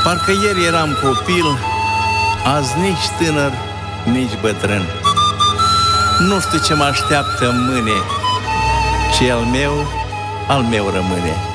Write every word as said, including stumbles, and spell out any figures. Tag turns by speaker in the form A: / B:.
A: Parcă ieri eram copil, azi nici tânăr, nici bătrân. Nu știu ce mă așteaptă în mâine, ce al meu, al meu rămâne.